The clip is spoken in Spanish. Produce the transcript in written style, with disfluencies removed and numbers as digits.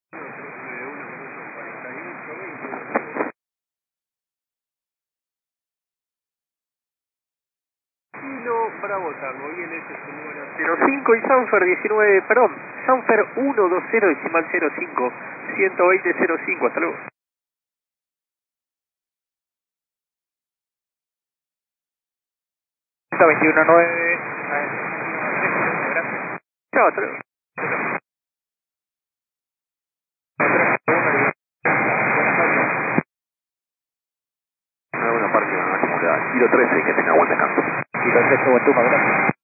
Kilo Bravo Tango, ILS su número 05 y Sanfer 19, perdón, Sanfer 120 decimal 05, 120.05, hasta luego. 21.9, gracias. Chao, hasta luego. Una parte de la acumulada. Kilo 13, que tenga buen descanso. Kilo 13, buen turno, gracias.